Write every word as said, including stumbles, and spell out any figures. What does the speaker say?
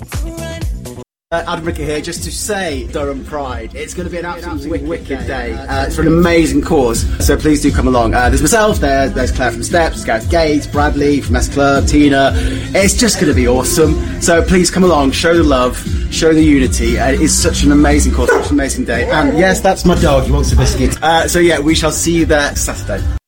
Uh, Adam Rickett here, just to say, Durham Pride, it's going to be an absolutely wicked, wicked day. Uh, it's for an amazing cause, so please do come along. Uh, there's myself, there, there's Claire from Steps, Gareth Gates, Bradley from S Club, Tina. It's just going to be awesome. So please come along, show the love, show the unity. Uh, it's such an amazing cause, such an amazing day. And yes, that's my dog, he wants a biscuit. Uh, so yeah, we shall see you there Saturday.